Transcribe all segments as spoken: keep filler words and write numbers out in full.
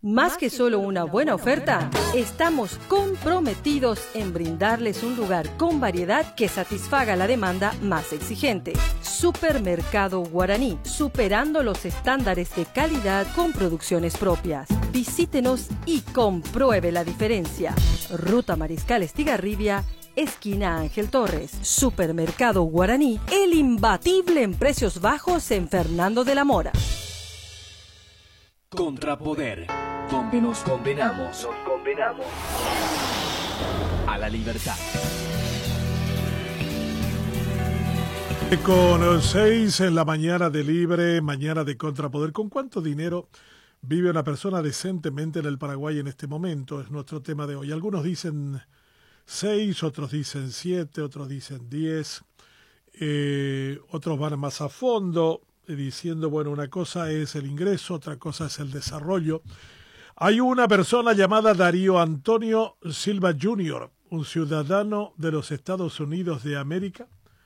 Más que solo una buena oferta, estamos comprometidos en brindarles un lugar con variedad que satisfaga la demanda más exigente. Supermercado Guaraní, superando los estándares de calidad con producciones propias. Visítenos y compruebe la diferencia. Ruta Mariscal Estigarribia, esquina Ángel Torres. Supermercado Guaraní, el imbatible en precios bajos en Fernando de la Mora. Contrapoder, donde nos condenamos, nos condenamos a la libertad. Con seis en la mañana de Libre, mañana de Contrapoder. ¿Con cuánto dinero vive una persona decentemente en el Paraguay en este momento? Es nuestro tema de hoy. Algunos dicen seis, otros dicen siete, otros dicen diez, eh, otros van más a fondo, diciendo, bueno, una cosa es el ingreso, otra cosa es el desarrollo. Hay una persona llamada Darío Antonio Silva junior, un ciudadano de los Estados Unidos de América,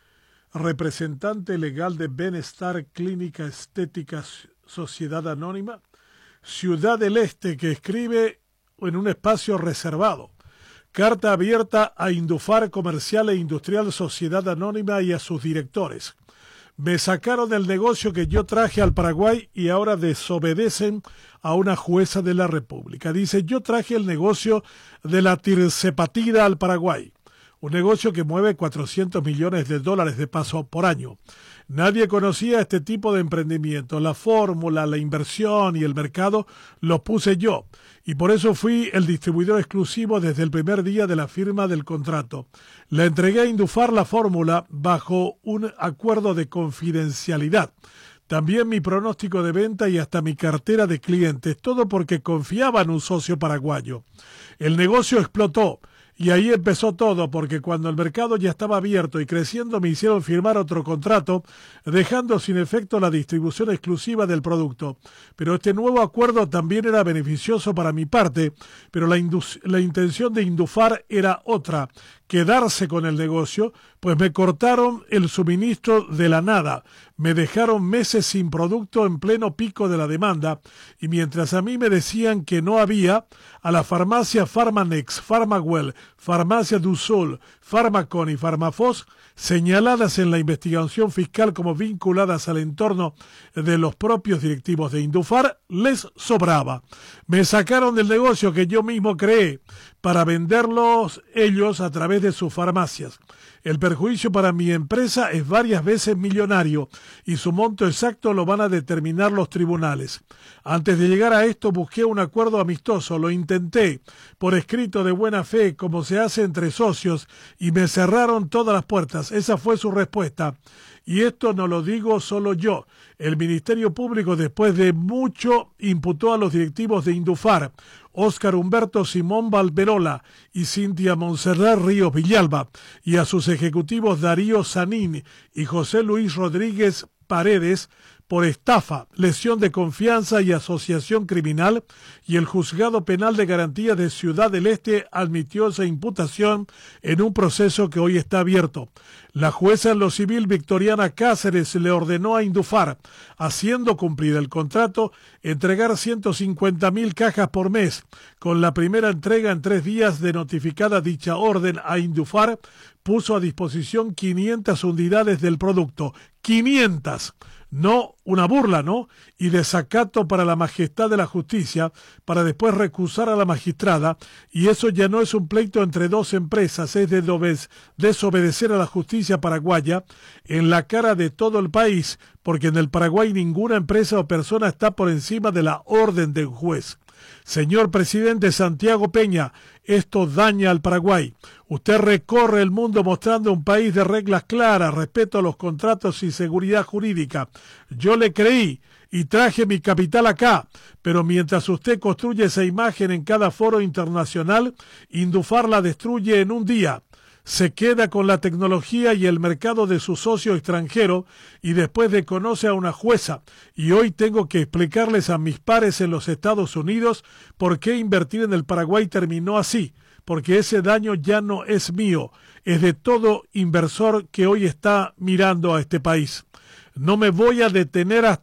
representante legal de Benestar Clínica Estética Sociedad Anónima, Ciudad del Este, que escribe en un espacio reservado. Carta abierta a Indufar Comercial e Industrial Sociedad Anónima y a sus directores. Me sacaron del negocio que yo traje al Paraguay y ahora desobedecen a una jueza de la República. Dice, yo traje el negocio de la tirzepatida al Paraguay, un negocio que mueve cuatrocientos millones de dólares de paso por año. Nadie conocía este tipo de emprendimiento. La fórmula, la inversión y el mercado los puse yo. Y por eso fui el distribuidor exclusivo desde el primer día de la firma del contrato. Le entregué a Indufar la fórmula bajo un acuerdo de confidencialidad. También mi pronóstico de venta y hasta mi cartera de clientes. Todo porque confiaba en un socio paraguayo. El negocio explotó. Y ahí empezó todo, porque cuando el mercado ya estaba abierto y creciendo me hicieron firmar otro contrato, dejando sin efecto la distribución exclusiva del producto. Pero este nuevo acuerdo también era beneficioso para mi parte, pero la, la intención de Indufar era otra, quedarse con el negocio, pues me cortaron el suministro de la nada, me dejaron meses sin producto en pleno pico de la demanda, y mientras a mí me decían que no había, a la farmacia Farmanex, Farmawell, Farmacia du Sol, Farmacon y Farmafos, señaladas en la investigación fiscal como vinculadas al entorno de los propios directivos de Indufar, les sobraba. Me sacaron del negocio que yo mismo creé para venderlos ellos a través de sus farmacias. El perjuicio para mi empresa es varias veces millonario y su monto exacto lo van a determinar los tribunales. Antes de llegar a esto busqué un acuerdo amistoso, lo intenté por escrito de buena fe como se hace entre socios y me cerraron todas las puertas. Esa fue su respuesta. Y esto no lo digo solo yo. El Ministerio Público, después de mucho, imputó a los directivos de Indufar, Óscar Humberto Simón Valverola y Cintia Montserrat Ríos Villalba, y a sus ejecutivos Darío Sanín y José Luis Rodríguez Paredes, por estafa, lesión de confianza y asociación criminal, y el Juzgado Penal de Garantía de Ciudad del Este admitió esa imputación en un proceso que hoy está abierto. La jueza en lo civil Victoriana Cáceres le ordenó a Indufar, haciendo cumplir el contrato, entregar ciento cincuenta mil cajas por mes. Con la primera entrega en tres días de notificada dicha orden a Indufar, puso a disposición quinientas unidades del producto. quinientas. No una burla, ¿no? Y desacato para la majestad de la justicia, para después recusar a la magistrada, y eso ya no es un pleito entre dos empresas, es de desobedecer a la justicia paraguaya en la cara de todo el país, porque en el Paraguay ninguna empresa o persona está por encima de la orden de un juez. Señor presidente Santiago Peña, esto daña al Paraguay. Usted recorre el mundo mostrando un país de reglas claras, respeto a los contratos y seguridad jurídica. Yo le creí y traje mi capital acá, pero mientras usted construye esa imagen en cada foro internacional, Indufar la destruye en un día. Se queda con la tecnología y el mercado de su socio extranjero y después desconoce a una jueza. Y hoy tengo que explicarles a mis pares en los Estados Unidos por qué invertir en el Paraguay terminó así. Porque ese daño ya no es mío, es de todo inversor que hoy está mirando a este país. No me voy a detener hasta